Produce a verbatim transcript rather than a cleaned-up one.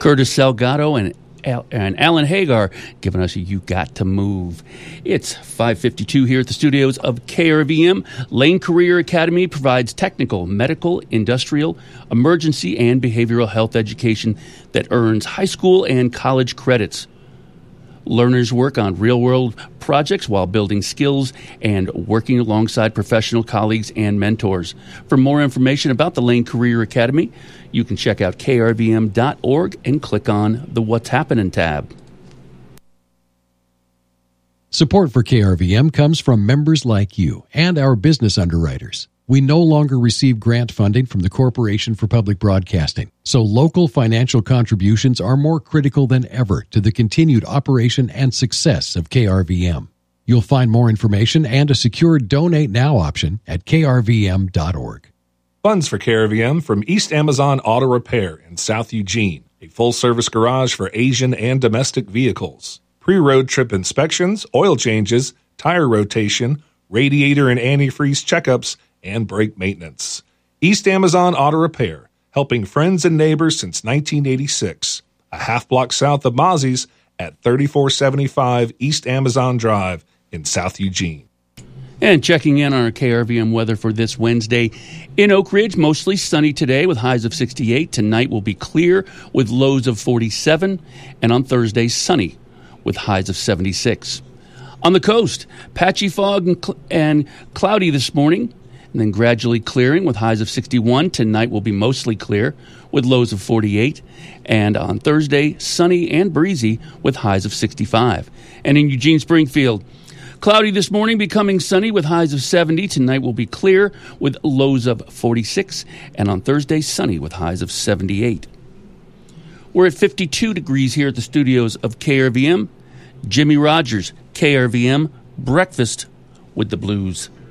Curtis Salgado and Al- and Alan Hagar giving us a You Got to Move. It's five fifty-two here at the studios of K R V M. Lane Career Academy provides technical, medical, industrial, emergency, and behavioral health education that earns high school and college credits. Learners work on real-world projects while building skills and working alongside professional colleagues and mentors. For more information about the Lane Career Academy, you can check out K R V M dot org and click on the What's Happening tab. Support for K R V M comes from members like you and our business underwriters. We no longer receive grant funding from the Corporation for Public Broadcasting, so local financial contributions are more critical than ever to the continued operation and success of K R V M. You'll find more information and a secure Donate Now option at K R V M dot org. Funds for K R V M from East Amazon Auto Repair in South Eugene, a full-service garage for Asian and domestic vehicles. Pre-road trip inspections, oil changes, tire rotation, radiator and antifreeze checkups, and brake maintenance. East Amazon Auto Repair, helping friends and neighbors since nineteen eighty-six. A half block south of Mozzie's at thirty-four seventy-five East Amazon Drive in South Eugene. And checking in on our K R V M weather for this Wednesday. In Oak Ridge, mostly sunny today with highs of sixty-eight. Tonight will be clear with lows of forty-seven. And on Thursday, sunny with highs of seventy-six. On the coast, patchy fog and, cl- and cloudy this morning, and then gradually clearing with highs of sixty-one. Tonight will be mostly clear with lows of forty-eight. And on Thursday, sunny and breezy with highs of sixty-five. And in Eugene, Springfield, cloudy this morning, becoming sunny with highs of seventy. Tonight will be clear with lows of forty-six. And on Thursday, sunny with highs of seventy-eight. We're at fifty-two degrees here at the studios of K R V M. Jimmy Rogers, K R V M, Breakfast with the Blues.